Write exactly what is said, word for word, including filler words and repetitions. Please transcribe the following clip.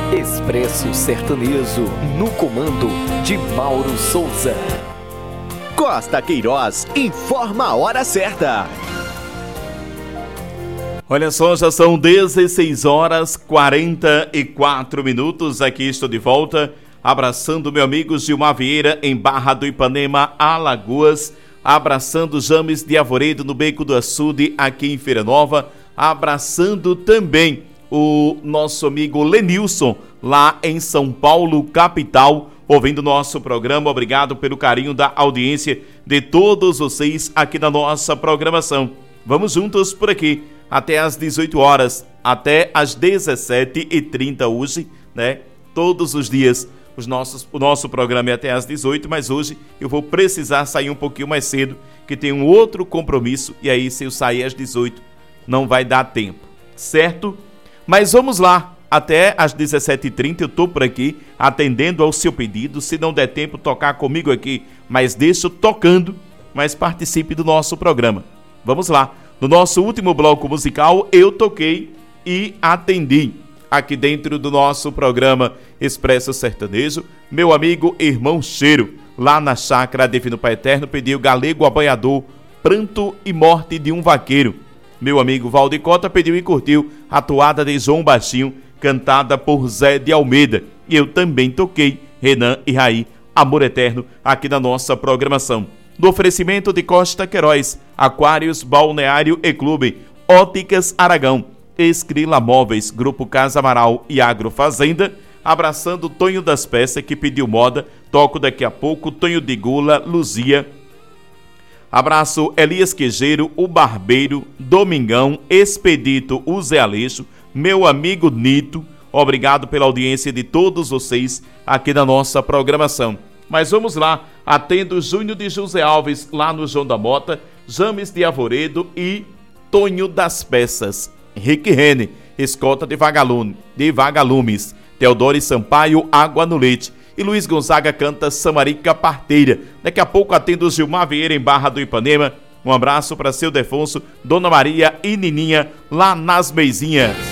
Expresso Sertanejo, no comando de Mauro Souza. Costa Queiroz informa a hora certa. Olha só, já são dezesseis horas e quarenta e quatro minutos. Aqui estou de volta, abraçando meu amigo Gilmar Vieira em Barra do Ipanema, Alagoas. Abraçando James de Arvoredo no Beco do Açude, aqui em Feira Nova. Abraçando também o nosso amigo Lenilson, lá em São Paulo, capital, ouvindo nosso programa. Obrigado pelo carinho da audiência de todos vocês aqui na nossa programação. Vamos juntos por aqui até às dezoito horas, até às dezessete e trinta hoje, né? Todos os dias os nossos, o nosso programa é até às dezoito, mas hoje eu vou precisar sair um pouquinho mais cedo, que tem um outro compromisso, e aí se eu sair às dezoito não vai dar tempo, certo? Mas vamos lá, até às dezessete e trinta eu tô por aqui atendendo ao seu pedido. Se não der tempo, tocar comigo aqui, mas deixo tocando, mas participe do nosso programa. Vamos lá, no nosso último bloco musical eu toquei e atendi aqui dentro do nosso programa Expresso Sertanejo, meu amigo Irmão Cheiro, lá na chácara Divino Pai Eterno, pediu Galego Abanhador, Pranto e Morte de um Vaqueiro. Meu amigo Valdir Cota pediu e curtiu a toada de João Baixinho, cantada por Zé de Almeida. E eu também toquei Renan e Raí, Amor Eterno, aqui na nossa programação. No oferecimento de Costa Queiroz, Aquários, Balneário e Clube, Óticas Aragão, Escrila Móveis, Grupo Casa Amaral e Agrofazenda. Abraçando Tonho das Peças, que pediu moda, toco daqui a pouco, Tonho de Gula, Luzia. Abraço Elias Quejeiro, o Barbeiro, Domingão, Expedito, o Zé Aleixo, meu amigo Nito. Obrigado pela audiência de todos vocês aqui na nossa programação. Mas vamos lá, atendo Júnior de José Alves, lá no João da Mota, James de Arvoredo e Tonho das Peças. Rick Rene, Escolta de, Vagalume, de Vagalumes, Teodoro Sampaio, Água no Leite. E Luiz Gonzaga canta Samarica Parteira. Daqui a pouco atendo Gilmar Vieira em Barra do Ipanema. Um abraço para seu Defonso, Dona Maria e Nininha lá nas Meizinhas.